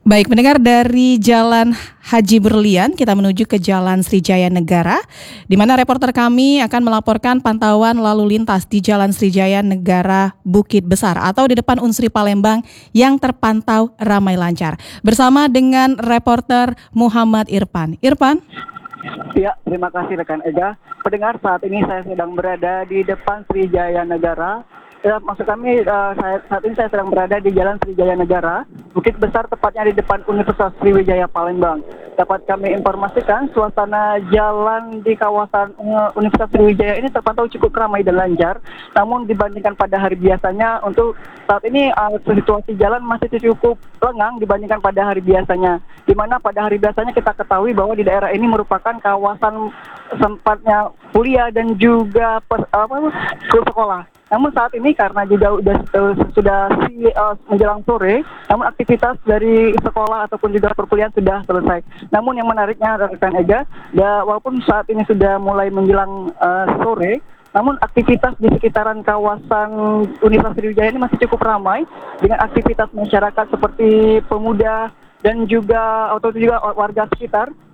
Baik, mendengar dari Jalan Haji Berlian, kita menuju ke Jalan Srijaya Negara, di mana reporter kami akan melaporkan pantauan lalu lintas di Jalan Srijaya Negara Bukit Besar atau di depan Unsri Palembang yang terpantau ramai lancar. Bersama dengan reporter Muhammad Irfan. Irfan? Ya, terima kasih rekan Ega. Pendengar, saat ini saya sedang berada di depan Srijaya Negara. Maksud kami, saat ini saya sedang berada di Jalan Srijaya Negara, Bukit Besar, tepatnya di depan Universitas Sriwijaya Palembang. Dapat kami informasikan, suasana jalan di kawasan Universitas Sriwijaya ini terpantau cukup ramai dan lancar. Namun dibandingkan pada hari biasanya, untuk saat ini situasi jalan masih cukup lengang dibandingkan pada hari biasanya. Di mana pada hari biasanya kita ketahui bahwa di daerah ini merupakan kawasan sempatnya kuliah dan juga sekolah. Namun saat ini karena juga sudah menjelang sore, namun aktivitas dari sekolah ataupun juga perkuliahan sudah selesai. Namun yang menariknya rekan Ega, walaupun saat ini sudah mulai menjelang sore, namun aktivitas di sekitaran kawasan Universitas Sriwijaya ini masih cukup ramai dengan aktivitas masyarakat seperti pemuda dan juga warga sekitar